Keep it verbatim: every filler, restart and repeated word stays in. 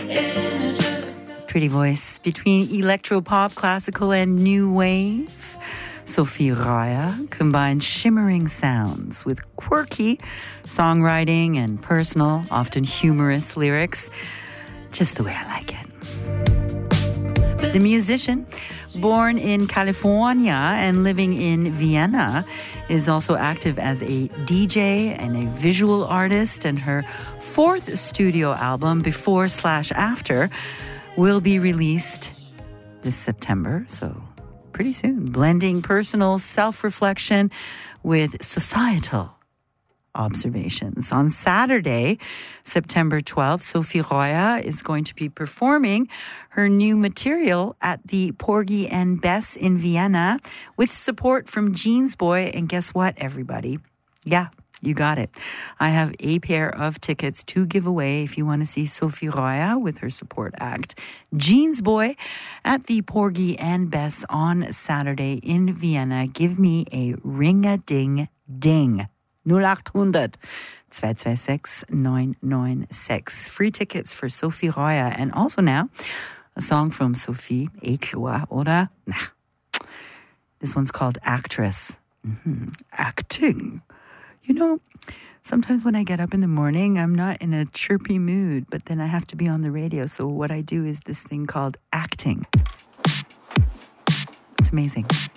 Pretty voice between electropop, classical, and new wave. Sophie Raya combines shimmering sounds with quirky songwriting and personal, often humorous lyrics. Just the way I like it. The musician, born in California and living in Vienna, is also active as a D J and a visual artist, and her fourth studio album, Before Slash After, will be released this September, so pretty soon, blending personal self-reflection with societal observations. On Saturday, September twelfth, Sophie Raya is going to be performing her new material at the Porgy and Bess in Vienna with support from Jeans Boy. And guess what, everybody? Yeah, you got it. I have a pair of tickets to give away if you want to see Sophie Raya with her support act, Jeans Boy, at the Porgy and Bess on Saturday in Vienna. Give me a ring-a-ding-ding. null acht hundert, two two six, nine nine six. Free tickets for Sophie Raya. And also now, a song from Sophie, Ekloa, oder? Nah. This one's called Actress. Mm-hmm. Acting. You know, sometimes when I get up in the morning, I'm not in a chirpy mood, but then I have to be on the radio. So what I do is this thing called acting. It's amazing.